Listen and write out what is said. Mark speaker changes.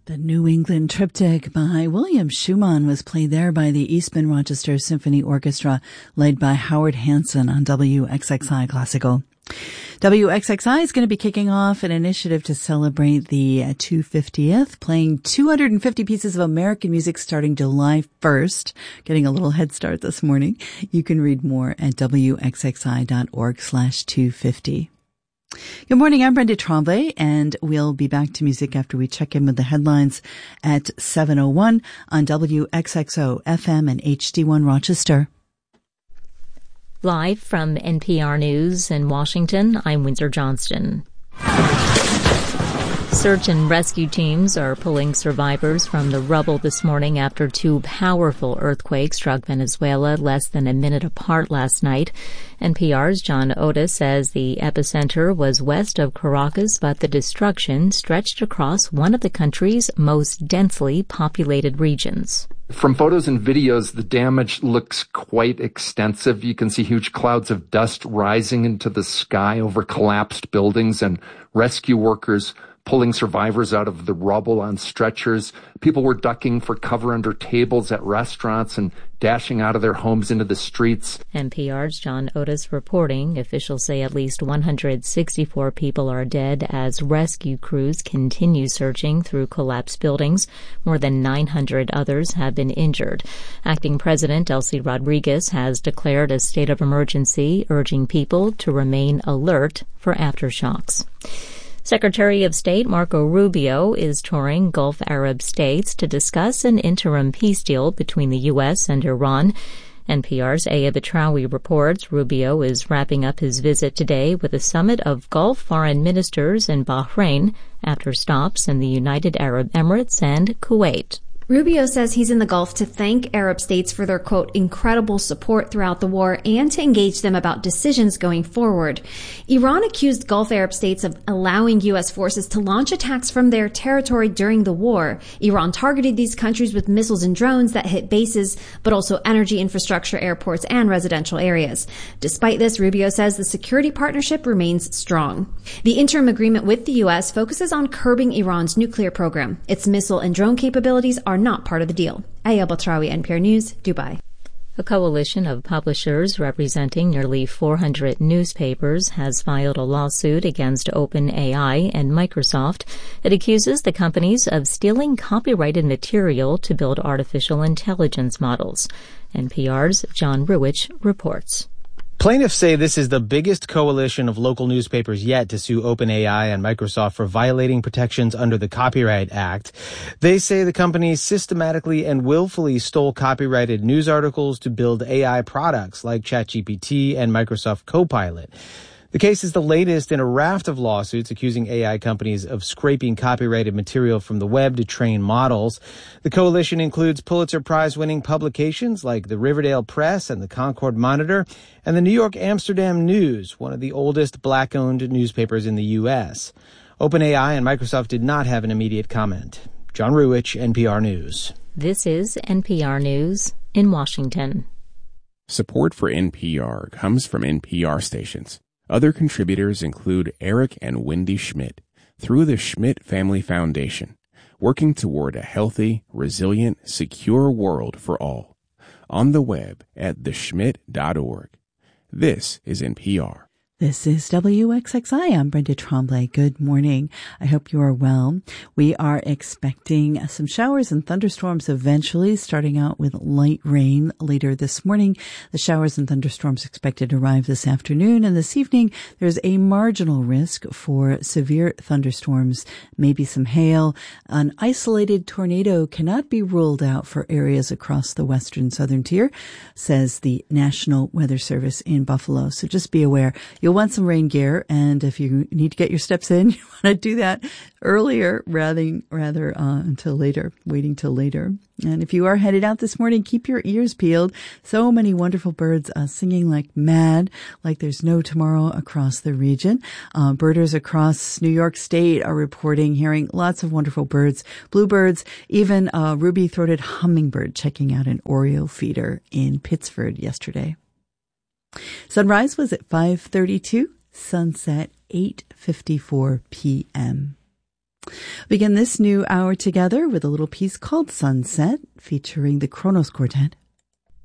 Speaker 1: The New England Triptych by William Schumann was played there by the Eastman Rochester Symphony Orchestra, led by Howard Hanson on WXXI Classical. WXXI is going to be kicking off an initiative to celebrate the 250th, playing 250 pieces of American music starting July 1st. Getting a little head start this morning. You can read more at wxxi.org/250. Good morning, I'm Brenda Tremblay, and we'll be back to music after we check in with the headlines at 7:01 on WXXO FM and HD1 Rochester.
Speaker 2: Live from NPR News in Washington, I'm Windsor Johnston. Search and rescue teams are pulling survivors from the rubble this morning after two powerful earthquakes struck Venezuela less than a minute apart last night. NPR's John Otis says the epicenter was west of Caracas, but the destruction stretched across one of the country's most densely populated regions.
Speaker 3: From photos and videos, the damage looks quite extensive. You can see huge clouds of dust rising into the sky over collapsed buildings and rescue workers pulling survivors out of the rubble on stretchers. People were ducking for cover under tables at restaurants and dashing out of their homes into the streets.
Speaker 2: NPR's John Otis reporting. Officials say at least 164 people are dead as rescue crews continue searching through collapsed buildings. More than 900 others have been injured. Acting President Delcy Rodriguez has declared a state of emergency, urging people to remain alert for aftershocks. Secretary of State Marco Rubio is touring Gulf Arab states to discuss an interim peace deal between the U.S. and Iran. NPR's Aya Betrawi reports Rubio is wrapping up his visit today with a summit of Gulf foreign ministers in Bahrain after stops in the United Arab Emirates and Kuwait.
Speaker 4: Rubio says he's in the Gulf to thank Arab states for their, quote, incredible support throughout the war and to engage them about decisions going forward. Iran accused Gulf Arab states of allowing U.S. forces to launch attacks from their territory during the war. Iran targeted these countries with missiles and drones that hit bases, but also energy infrastructure, airports, and residential areas. Despite this, Rubio says the security partnership remains strong. The interim agreement with the U.S. focuses on curbing Iran's nuclear program. Its missile and drone capabilities are not part of the deal. Aya Batrawi, NPR News, Dubai.
Speaker 2: A coalition of publishers representing nearly 400 newspapers has filed a lawsuit against OpenAI and Microsoft. It accuses the companies of stealing copyrighted material to build artificial intelligence models. NPR's John Ruwitch reports.
Speaker 5: Plaintiffs say this is the biggest coalition of local newspapers yet to sue OpenAI and Microsoft for violating protections under the Copyright Act. They say the companies systematically and willfully stole copyrighted news articles to build AI products like ChatGPT and Microsoft Copilot. The case is the latest in a raft of lawsuits accusing AI companies of scraping copyrighted material from the web to train models. The coalition includes Pulitzer Prize-winning publications like the Riverdale Press and the Concord Monitor, and the New York Amsterdam News, one of the oldest black-owned newspapers in the U.S. OpenAI and Microsoft did not have an immediate comment. John Ruwitch, NPR News.
Speaker 2: This is NPR News in Washington.
Speaker 6: Support for NPR comes from NPR stations. Other contributors include Eric and Wendy Schmidt through the Schmidt Family Foundation, working toward a healthy, resilient, secure world for all. On the web at theschmidt.org. This is NPR.
Speaker 1: This is WXXI. I'm Brenda Tremblay. Good morning. I hope you are well. We are expecting some showers and thunderstorms eventually, starting out with light rain later this morning. The showers and thunderstorms expected to arrive this afternoon, and this evening there's a marginal risk for severe thunderstorms, maybe some hail. An isolated tornado cannot be ruled out for areas across the western southern tier, says the National Weather Service in Buffalo. So just be aware. You'll want some rain gear, and if you need to get your steps in, you want to do that earlier rather until later, waiting till later. And if you are headed out this morning, keep your ears peeled. So many wonderful birds singing like mad, like there's no tomorrow across the region. Birders across New York State are reporting hearing lots of wonderful birds, bluebirds, even a ruby-throated hummingbird checking out an Oriole feeder in Pittsford yesterday. Sunrise was at 5:32, sunset 8:54 p.m. Begin this new hour together with a little piece called Sunset, featuring the Kronos Quartet.